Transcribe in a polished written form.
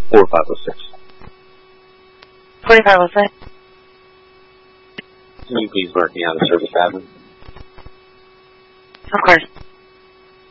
4506. 4506. Can you please mark me out of service admin? Of course.